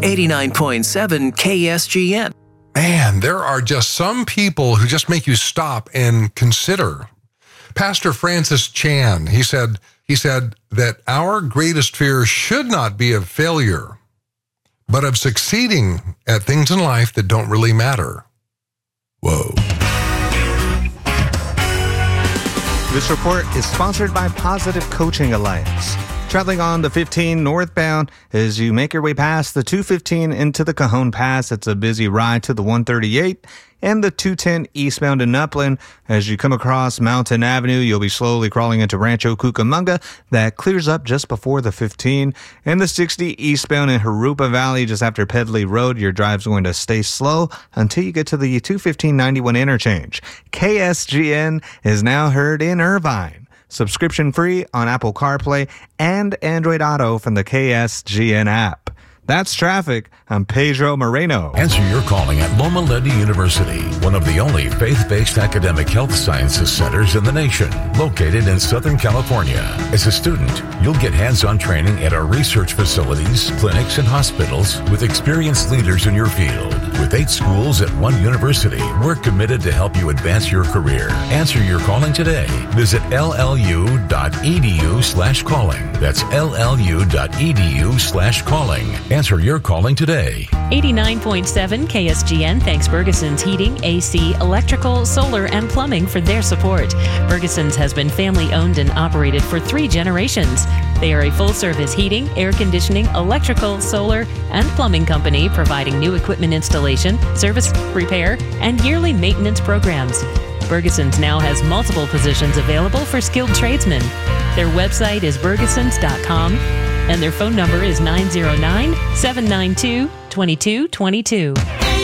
89.7 KSGN. Man, there are just some people who just make you stop and consider. Pastor Francis Chan, he said that our greatest fear should not be of failure, but of succeeding at things in life that don't really matter. Whoa. This report is sponsored by Positive Coaching Alliance. Traveling on the 15 northbound as you make your way past the 215 into the Cajon Pass. It's a busy ride to the 138 and the 210 eastbound in Upland. As you come across Mountain Avenue, you'll be slowly crawling into Rancho Cucamonga. That clears up just before the 15. And the 60 eastbound in Jurupa Valley just after Pedley Road. Your drive's going to stay slow until you get to the 215-91 interchange. KSGN is now heard in Irvine. Subscription free on Apple CarPlay and Android Auto from the KSGN app. That's traffic. I'm Pedro Moreno. Answer your calling at Loma Linda University, one of the only faith-based academic health sciences centers in the nation, located in Southern California. As a student, you'll get hands-on training at our research facilities, clinics, and hospitals with experienced leaders in your field. With 8 schools at one university, we're committed to help you advance your career. Answer your calling today. Visit llu.edu/calling. That's llu.edu/calling. Answer your calling today. 89.7 KSGN thanks Bergeson's Heating, AC, Electrical, Solar, and Plumbing for their support. Bergeson's has been family-owned and operated for 3 generations. They are a full-service heating, air conditioning, electrical, solar, and plumbing company providing new equipment installation, service, repair, and yearly maintenance programs. Bergeson's now has multiple positions available for skilled tradesmen. Their website is bergesons.com. and their phone number is 909-792-2222.